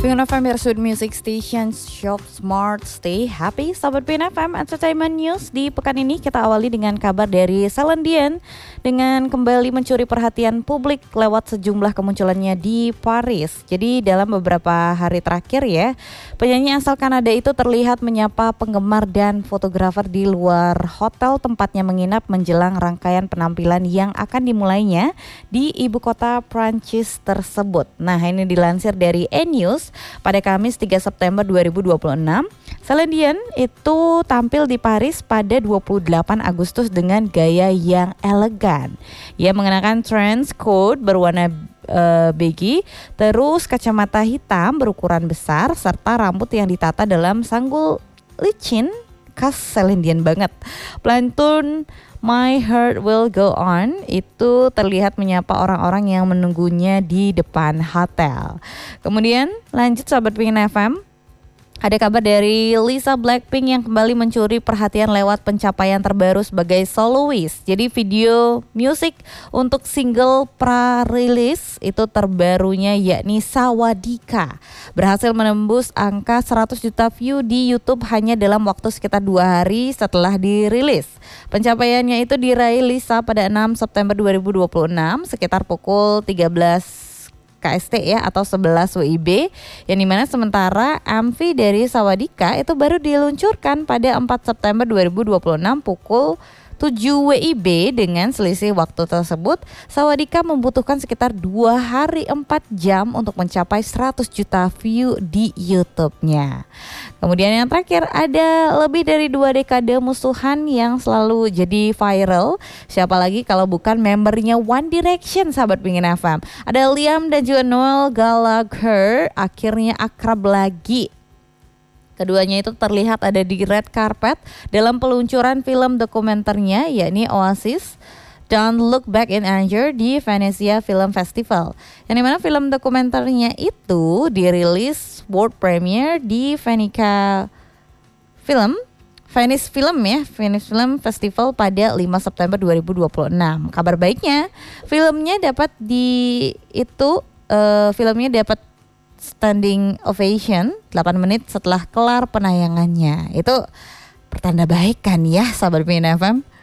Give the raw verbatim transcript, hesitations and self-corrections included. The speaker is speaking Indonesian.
Pengen F M, your sweet music station, shop smart, stay happy. Sahabat Pengen F M Entertainment News, di pekan ini kita awali dengan kabar dari Celine Dion dengan kembali mencuri perhatian publik lewat sejumlah kemunculannya di Paris. Jadi dalam beberapa hari terakhir ya, penyanyi asal Kanada itu terlihat menyapa penggemar dan fotografer di luar hotel tempatnya menginap menjelang rangkaian penampilan yang akan dimulainya di ibu kota Prancis tersebut. Nah, ini dilansir dari E-News. Pada Kamis tiga September dua ribu dua puluh enam, Celine Dion itu tampil di Paris pada dua puluh delapan Agustus dengan gaya yang elegan. Ia mengenakan trench coat berwarna uh, beige, terus kacamata hitam berukuran besar, serta rambut yang ditata dalam sanggul licin khas Celine Dion banget. Pelantun My Heart Will Go On itu terlihat menyapa orang-orang yang menunggunya di depan hotel. Kemudian lanjut sahabat Pengen F M, ada kabar dari Lisa Blackpink yang kembali mencuri perhatian lewat pencapaian terbaru sebagai soloist. Jadi video musik untuk single pra-rilis itu terbarunya yakni Sawadika berhasil menembus angka seratus juta view di YouTube hanya dalam waktu sekitar dua hari setelah dirilis. Pencapaiannya itu diraih Lisa pada enam September dua ribu dua puluh enam sekitar pukul tiga belas K S T ya, atau sebelas W I B, yang dimana sementara M V dari Sawadika itu baru diluncurkan pada empat September dua ribu dua puluh enam pukul tujuh W I B. Dengan selisih waktu tersebut, Sawadika membutuhkan sekitar dua hari empat jam untuk mencapai seratus juta view di YouTube-nya. Kemudian yang terakhir, ada lebih dari dua dekade musuhan yang selalu jadi viral. Siapa lagi kalau bukan membernya One Direction, sahabat Pengen F M. Ada Liam dan juga Noel Gallagher akhirnya akrab lagi. Keduanya itu terlihat ada di red carpet dalam peluncuran film dokumenternya yakni Oasis Don't Look Back in Anger di Venezia Film Festival. Yang dimana film dokumenternya itu dirilis world premiere di Veneca Film Venice Film ya, Venice Film Festival pada lima September dua ribu dua puluh enam. Kabar baiknya, filmnya dapat di itu uh, filmnya dapat standing ovation delapan menit setelah kelar penayangannya. Itu pertanda baik kan ya sahabat Pengen F M.